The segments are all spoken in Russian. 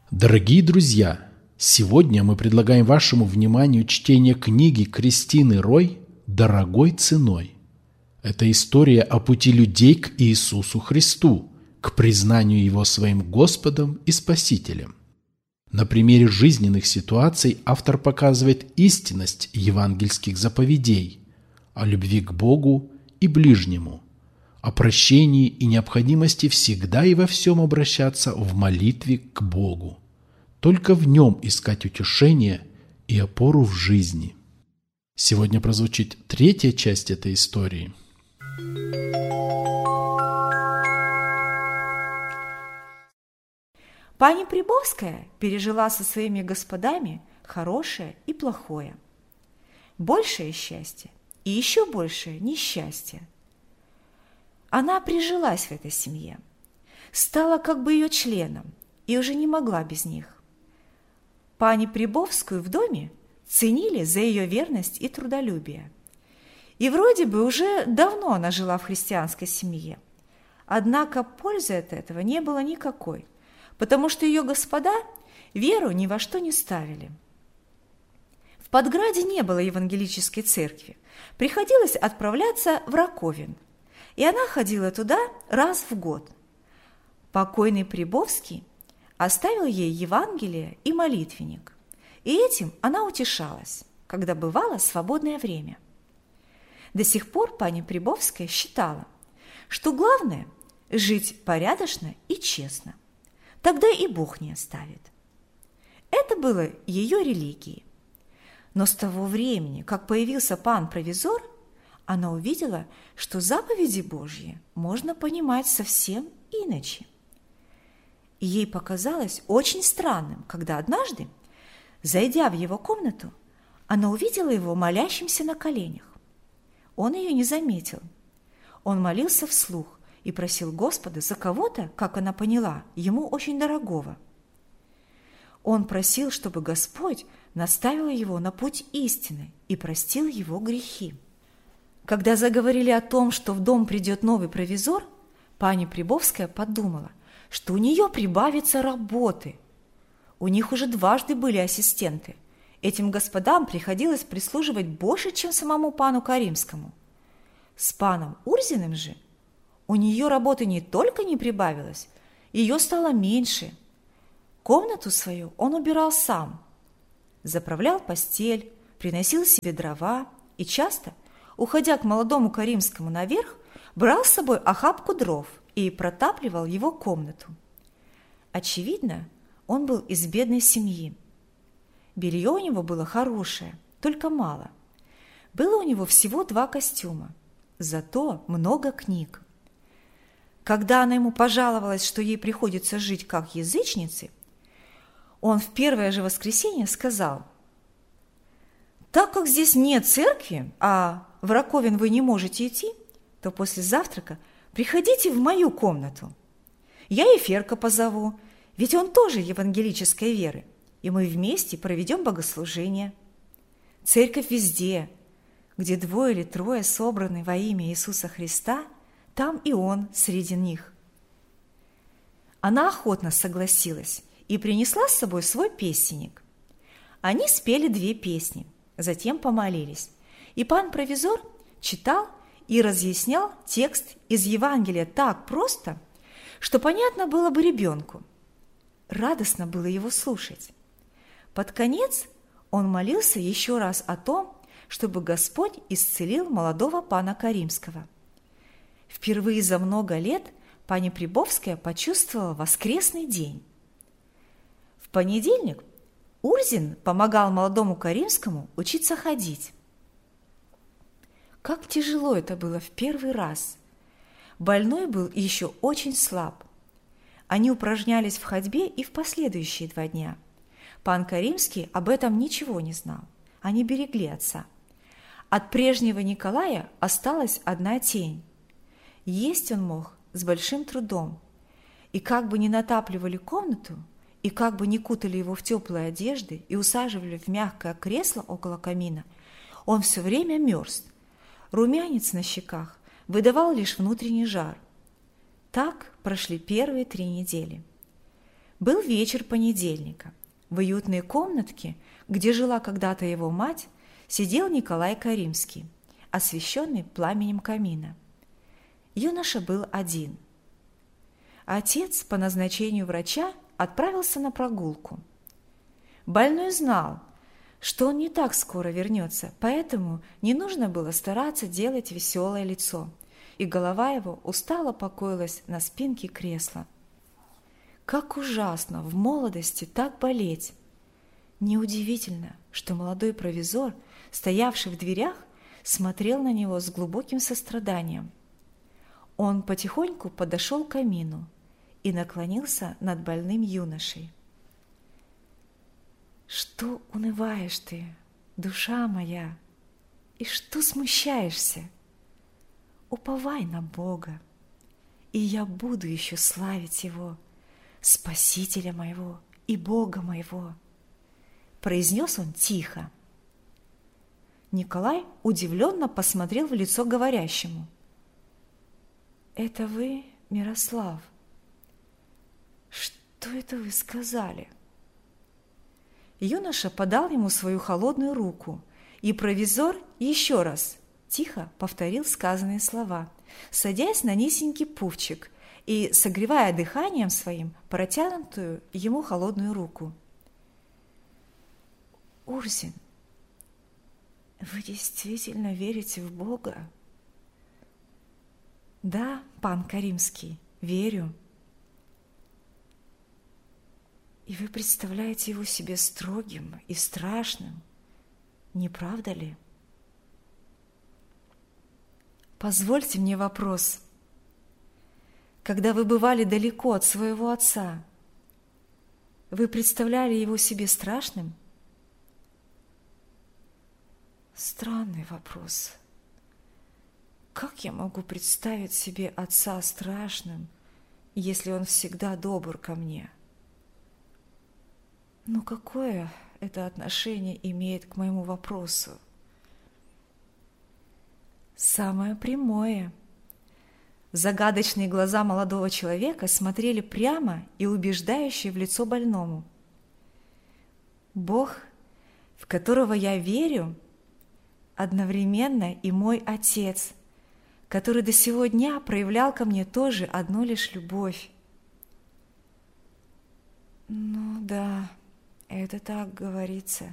Дорогие друзья, сегодня мы предлагаем вашему вниманию чтение книги Кристины Рой «Дорогой ценой». Это история о пути людей к Иисусу Христу, к признанию Его своим Господом и Спасителем. На примере жизненных ситуаций автор показывает истинность евангельских заповедей о любви к Богу и ближнему, о прощении и необходимости всегда и во всем обращаться в молитве к Богу. Только в Нем искать утешение и опору в жизни. Сегодня прозвучит третья часть этой истории. Пани Прибовская пережила со своими господами хорошее и плохое. Большее счастье и еще большее несчастье. Она прижилась в этой семье, стала как бы ее членом и уже не могла без них. Пани Прибовскую в доме ценили за ее верность и трудолюбие. И вроде бы уже давно она жила в христианской семье. Однако пользы от этого не было никакой, потому что ее господа веру ни во что не ставили. В Подграде не было евангелической церкви, приходилось отправляться в Раковин, и она ходила туда раз в год. Покойный Прибовский оставил ей Евангелие и молитвенник, и этим она утешалась, когда бывало свободное время. До сих пор пани Прибовская считала, что главное – жить порядочно и честно, тогда и Бог не оставит. Это было ее религией. Но с того времени, как появился пан-провизор, она увидела, что заповеди Божьи можно понимать совсем иначе. И ей показалось очень странным, когда однажды, зайдя в его комнату, она увидела его молящимся на коленях. Он ее не заметил. Он молился вслух и просил Господа за кого-то, как она поняла, ему очень дорогого. Он просил, чтобы Господь наставил его на путь истины и простил его грехи. Когда заговорили о том, что в дом придет новый провизор, пани Прибовская подумала, что у нее прибавится работы. У них уже дважды были ассистенты. Этим господам приходилось прислуживать больше, чем самому пану Каримскому. С паном Урзиным же у нее работы не только не прибавилось, ее стало меньше. Комнату свою он убирал сам, заправлял постель, приносил себе дрова и часто, уходя к молодому Каримскому наверх, брал с собой охапку дров и протапливал его комнату. Очевидно, он был из бедной семьи. Белье у него было хорошее, только мало. Было у него всего 2 костюма, зато много книг. Когда она ему пожаловалась, что ей приходится жить как язычнице, он в первое же воскресенье сказал: «Так как здесь нет церкви, а в Раковин вы не можете идти, то после завтрака приходите в мою комнату. Я и Ферка позову, ведь он тоже евангелической веры, и мы вместе проведем богослужение. Церковь везде, где 2 или 3 собраны во имя Иисуса Христа, там и он среди них». Она охотно согласилась и принесла с собой свой песенник. Они спели 2 песни, затем помолились, и пан-провизор читал и разъяснял текст из Евангелия так просто, что понятно было бы ребенку. Радостно было его слушать. Под конец он молился еще раз о том, чтобы Господь исцелил молодого пана Каримского. Впервые за много лет пани Прибовская почувствовала воскресный день. В понедельник Урзин помогал молодому Каримскому учиться ходить. Как тяжело это было в первый раз. Больной был еще очень слаб. Они упражнялись в ходьбе и в последующие 2 дня. Пан Каримский об этом ничего не знал. Они берегли отца. От прежнего Николая осталась одна тень. Есть он мог с большим трудом. И как бы ни натапливали комнату, и как бы ни кутали его в теплые одежды и усаживали в мягкое кресло около камина, он все время мерз. Румянец на щеках выдавал лишь внутренний жар. Так прошли первые 3 недели. Был вечер понедельника. В уютной комнатке, где жила когда-то его мать, сидел Николай Каримский, освещенный пламенем камина. Юноша был один. Отец по назначению врача отправился на прогулку. Больной знал, что он не так скоро вернется, поэтому не нужно было стараться делать веселое лицо, и голова его устало покоилась на спинке кресла. Как ужасно в молодости так болеть! Неудивительно, что молодой провизор, стоявший в дверях, смотрел на него с глубоким состраданием. Он потихоньку подошел к камину и наклонился над больным юношей. «Что унываешь ты, душа моя, и что смущаешься? Уповай на Бога, и я буду еще славить Его, Спасителя моего и Бога моего», – произнес он тихо. Николай удивленно посмотрел в лицо говорящему. «Это вы, Мирослав? Что это вы сказали?» Юноша подал ему свою холодную руку, и провизор еще раз тихо повторил сказанные слова, садясь на низенький пуфчик и согревая дыханием своим протянутую ему холодную руку. «Урзин, вы действительно верите в Бога?» «Да, пан Каримский, верю». «И вы представляете его себе строгим и страшным, не правда ли?» «Позвольте мне вопрос. Когда вы бывали далеко от своего отца, вы представляли его себе страшным?» «Странный вопрос. Как я могу представить себе отца страшным, если он всегда добр ко мне?» Но какое это отношение имеет к моему вопросу? Самое прямое. Загадочные глаза молодого человека смотрели прямо и убеждающе в лицо больному. Бог, в которого я верю, одновременно и мой Отец, который до сего дня проявлял ко мне тоже одну лишь любовь. Ну да, это так говорится.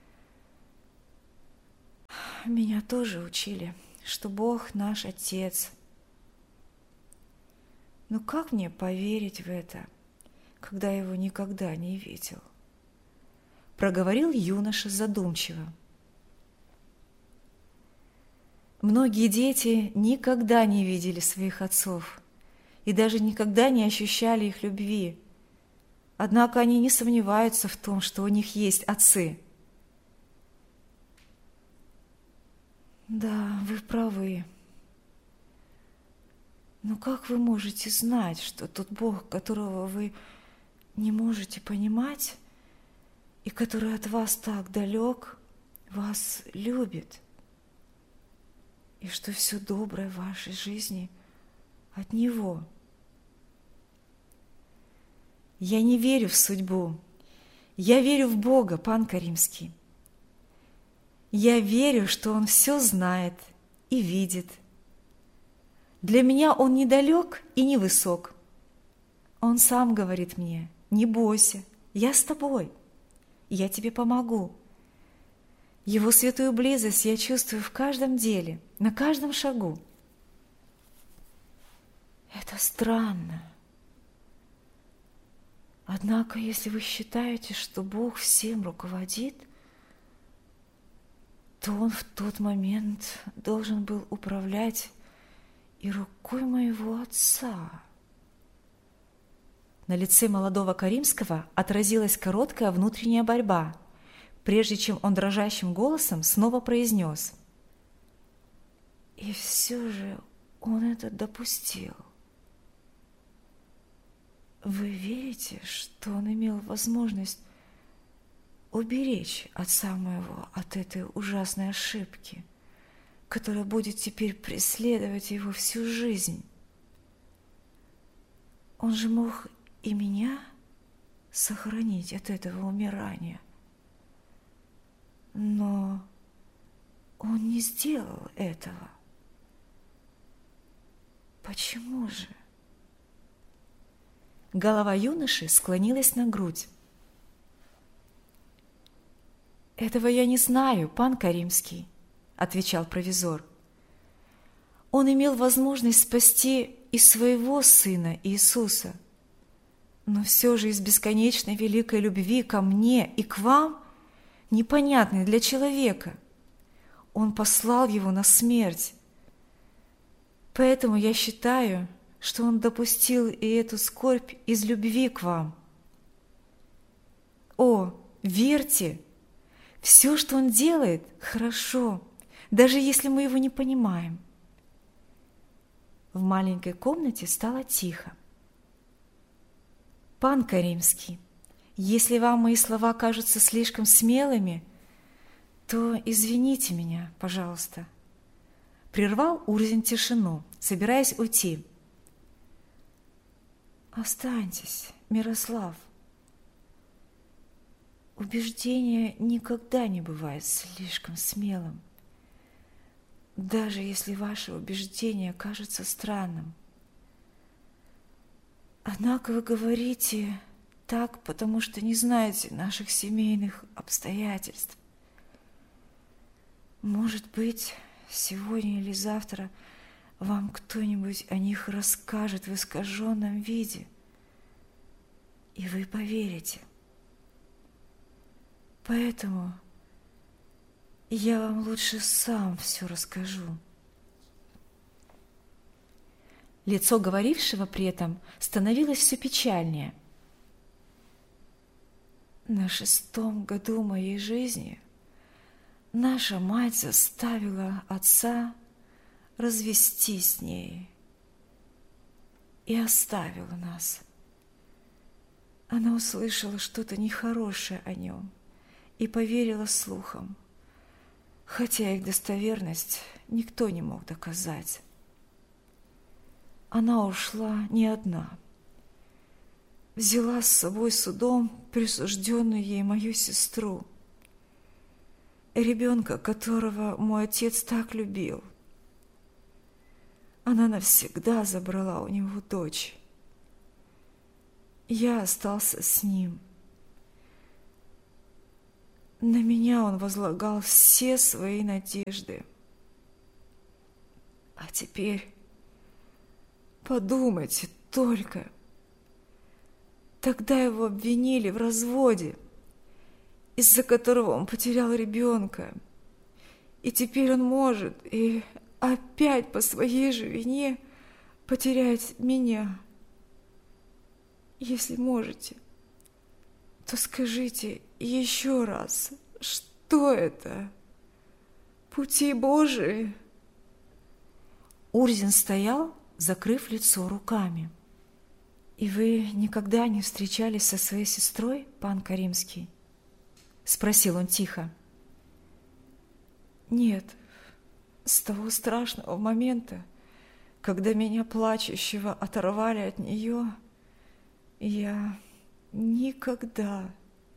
Меня тоже учили, что Бог наш Отец. Но как мне поверить в это, когда я его никогда не видел? Проговорил юноша задумчиво. Многие дети никогда не видели своих отцов и даже никогда не ощущали их любви. Однако они не сомневаются в том, что у них есть отцы. Да, вы правы. Но как вы можете знать, что тот Бог, которого вы не можете понимать и который от вас так далек, вас любит, и что все доброе в вашей жизни от Него? Я не верю в судьбу. Я верю в Бога, пан Каримский. Я верю, что Он все знает и видит. Для меня Он недалек и невысок. Он сам говорит мне: не бойся, я с тобой, я тебе помогу. Его святую близость я чувствую в каждом деле, на каждом шагу. Это странно. Однако, если вы считаете, что Бог всем руководит, то Он в тот момент должен был управлять и рукой моего отца. На лице молодого Каримского отразилась короткая внутренняя борьба, прежде чем он дрожащим голосом снова произнес: «И все же он это допустил. Вы верите, что он имел возможность уберечь отца моего от этой ужасной ошибки, которая будет теперь преследовать его всю жизнь? Он же мог и меня сохранить от этого умирания. Но он не сделал этого. Почему же? Голова юноши склонилась на грудь. «Этого я не знаю, пан Каримский», – отвечал провизор. «Он имел возможность спасти и своего сына Иисуса, но все же из бесконечной великой любви ко мне и к вам, непонятной для человека, Он послал его на смерть. Поэтому я считаю, что Он допустил и эту скорбь из любви к вам. О, верьте! Все, что Он делает, хорошо, даже если мы его не понимаем». В маленькой комнате стало тихо. «Пан Каримский, если вам мои слова кажутся слишком смелыми, то извините меня, пожалуйста», – прервал Урзин тишину, собираясь уйти. «Останьтесь, Мирослав. Убеждение никогда не бывает слишком смелым, даже если ваше убеждение кажется странным. Однако вы говорите так, потому что не знаете наших семейных обстоятельств. Может быть, сегодня или завтра вам кто-нибудь о них расскажет в искаженном виде, и вы поверите. Поэтому я вам лучше сам все расскажу». Лицо говорившего при этом становилось все печальнее. «На 6-м году моей жизни наша мать заставила отца развестись с ней и оставила нас. Она услышала что-то нехорошее о нем и поверила слухам, хотя их достоверность никто не мог доказать. Она ушла не одна. Взяла с собой судом присужденную ей мою сестру, ребенка, которого мой отец так любил. Она навсегда забрала у него дочь. Я остался с ним. На меня он возлагал все свои надежды. А теперь подумайте только. Тогда его обвинили в разводе, из-за которого он потерял ребенка. И теперь он может и опять по своей же вине потерять меня. Если можете, то скажите еще раз, что это? Пути Божии?» Урзин стоял, закрыв лицо руками. «И вы никогда не встречались со своей сестрой, пан Каримский?» – спросил он тихо. «Нет, с того страшного момента, когда меня плачущего оторвали от нее, я никогда.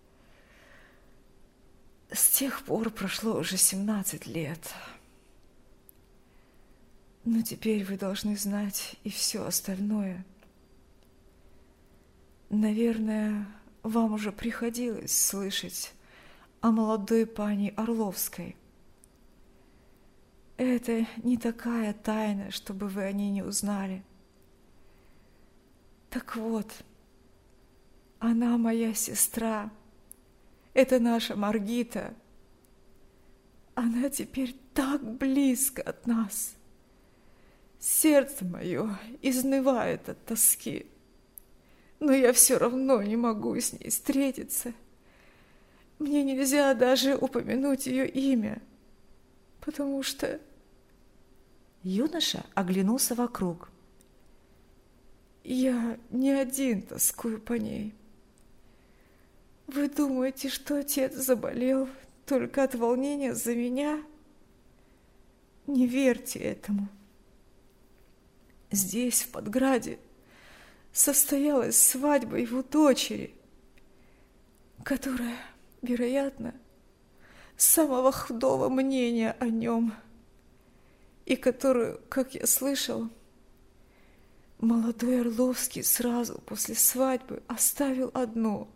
С тех пор прошло уже 17 лет. Но теперь вы должны знать и все остальное. Наверное, вам уже приходилось слышать о молодой пани Орловской. Это не такая тайна, чтобы вы о ней не узнали. Так вот, она моя сестра. Это наша Маргита. Она теперь так близко от нас. Сердце мое изнывает от тоски. Но я все равно не могу с ней встретиться. Мне нельзя даже упомянуть ее имя, потому что...» Юноша оглянулся вокруг. «Я не один тоскую по ней. Вы думаете, что отец заболел только от волнения за меня? Не верьте этому. Здесь, в Подграде, состоялась свадьба его дочери, которая, вероятно, самого худого мнения о нем, и которую, как я слышал, молодой Орловский сразу после свадьбы оставил одну.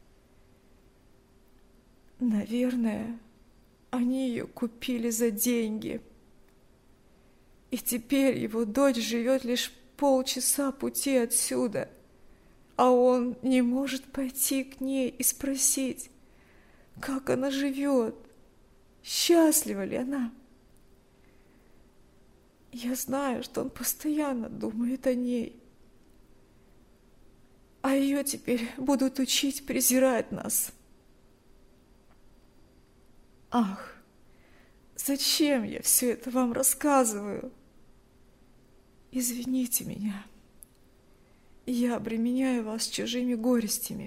Наверное, они ее купили за деньги. И теперь его дочь живет лишь полчаса пути отсюда, а он не может пойти к ней и спросить, как она живет, счастлива ли она. Я знаю, что он постоянно думает о ней, а ее теперь будут учить презирать нас. Ах, зачем я все это вам рассказываю? Извините меня, я обременяю вас чужими горестями.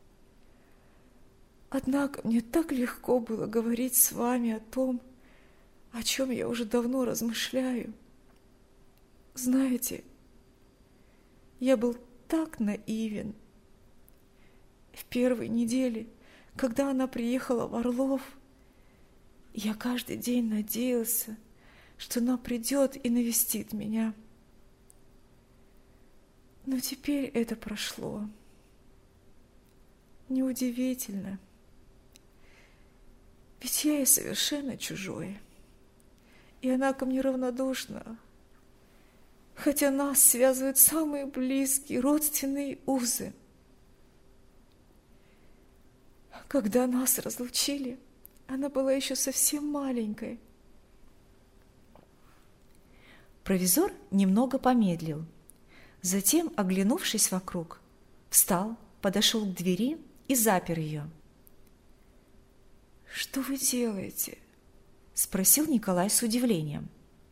Однако мне так легко было говорить с вами о том, о чем я уже давно размышляю. Знаете, я был так наивен. В первой неделе, когда она приехала в Орлов, я каждый день надеялся, что она придет и навестит меня. Но теперь это прошло. Неудивительно. Ведь я ей совершенно чужой, и она ко мне равнодушна, хотя нас связывают самые близкие родственные узы. Когда нас разлучили, она была еще совсем маленькой. Провизор немного помедлил. Затем, оглянувшись вокруг, встал, подошел к двери и запер ее. «Что вы делаете?» – спросил Николай с удивлением.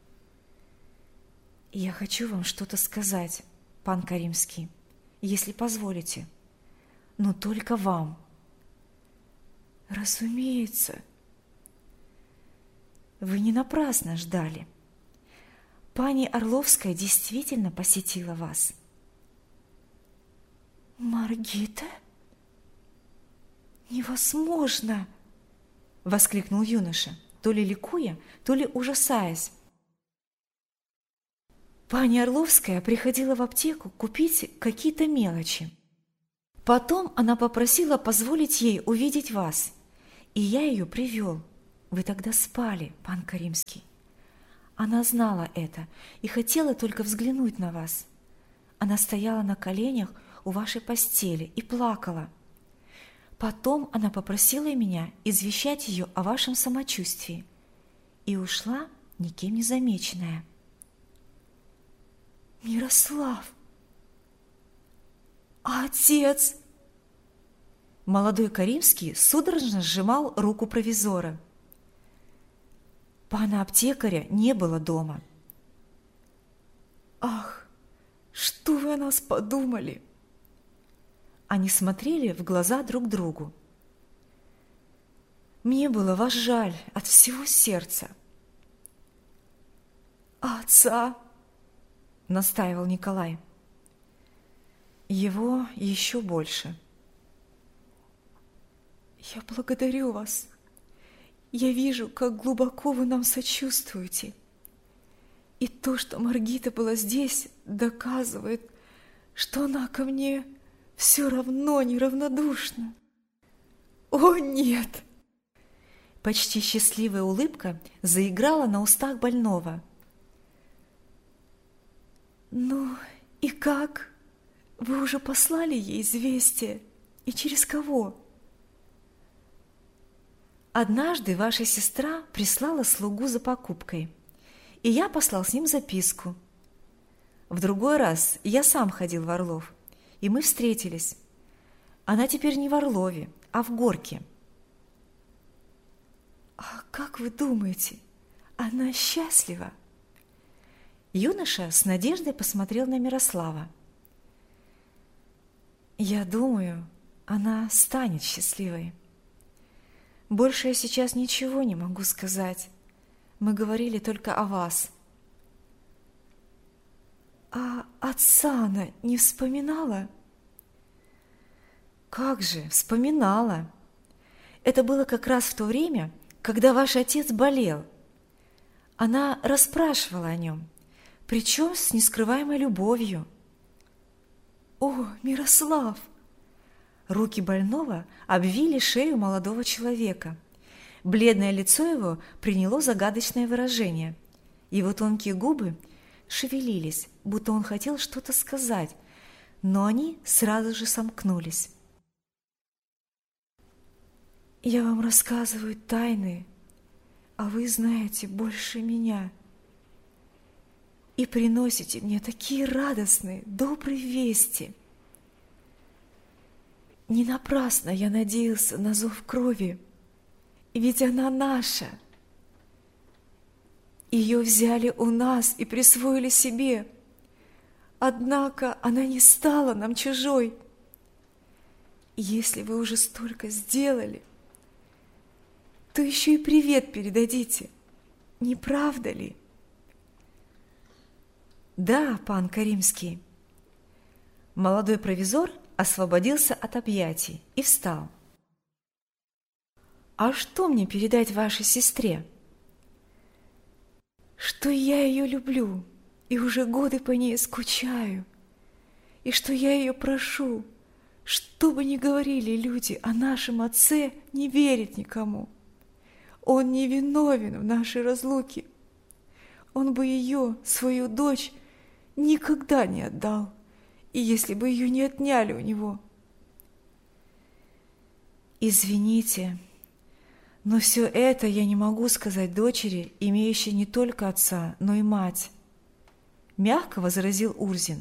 «Я хочу вам что-то сказать, пан Каримский, если позволите, но только вам». «Разумеется». «Вы не напрасно ждали. Пани Орловская действительно посетила вас». «Маргита? Невозможно!» – воскликнул юноша, то ли ликуя, то ли ужасаясь. Пани Орловская приходила в аптеку купить какие-то мелочи. Потом она попросила позволить ей увидеть вас, и я ее привел. Вы тогда спали, пан Каримский. Она знала это и хотела только взглянуть на вас. Она стояла на коленях у вашей постели и плакала. Потом она попросила меня извещать ее о вашем самочувствии и ушла, никем не замеченная. «Мирослав! А отец?» Молодой Каримский судорожно сжимал руку провизора. Пана аптекаря не было дома. «Ах, что вы о нас подумали?» Они смотрели в глаза друг другу. «Мне было вас жаль от всего сердца». «А отца?» – настаивал Николай. «Его еще больше». «Я благодарю вас. Я вижу, как глубоко вы нам сочувствуете. И то, что Маргита была здесь, доказывает, что она ко мне все равно неравнодушна. О, нет!» Почти счастливая улыбка заиграла на устах больного. «Ну и как? Вы уже послали ей известие? И через кого?» «Однажды ваша сестра прислала слугу за покупкой, и я послал с ним записку. В другой раз я сам ходил в Орлов, и мы встретились. Она теперь не в Орлове, а в Горке». «А как вы думаете, она счастлива?» Юноша с надеждой посмотрел на Мирослава. «Я думаю, она станет счастливой. Больше я сейчас ничего не могу сказать. Мы говорили только о вас». «А отца она не вспоминала?» как же, вспоминала. Это было как раз в то время, когда ваш отец болел. Она расспрашивала о нем, причем с нескрываемой любовью. О, Мирослав! Руки больного обвили шею молодого человека. Бледное лицо его приняло загадочное выражение. Его тонкие губы шевелились, будто он хотел что-то сказать, но они сразу же сомкнулись. «Я вам рассказываю тайны, а вы знаете больше меня. И приносите мне такие радостные, добрые вести. Не напрасно я надеялся на зов крови, ведь она наша. Ее взяли у нас и присвоили себе, однако она не стала нам чужой. Если вы уже столько сделали, то еще и привет передадите, не правда ли?» «Да, пан Каримский». Молодой провизор освободился от объятий и встал. «А что мне передать вашей сестре?» «Что я ее люблю и уже годы по ней скучаю, и что я ее прошу, что бы ни говорили люди о нашем отце, не верить никому. Он не виновен в нашей разлуке. Он бы ее, свою дочь, никогда не отдал, и если бы ее не отняли у него». «Извините, но все это я не могу сказать дочери, имеющей не только отца, но и мать», — мягко возразил Урзин.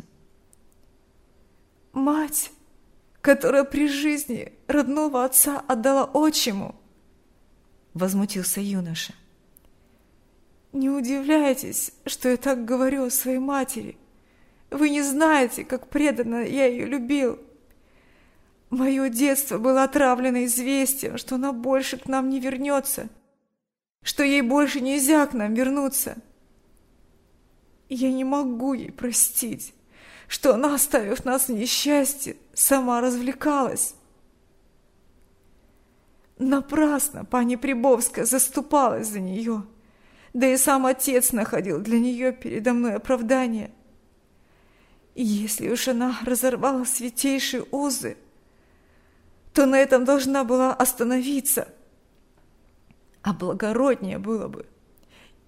«Мать, которая при жизни родного отца отдала отчиму», — возмутился юноша. «Не удивляйтесь, что я так говорю о своей матери. Вы не знаете, как преданно я ее любил. Мое детство было отравлено известием, что она больше к нам не вернется, что ей больше нельзя к нам вернуться. Я не могу ей простить, что она, оставив нас в несчастье, сама развлекалась. Напрасно пани Прибовская заступалась за нее, да и сам отец находил для нее передо мной оправдание. И если уж она разорвала святейшие узы, то на этом должна была остановиться. А благороднее было бы,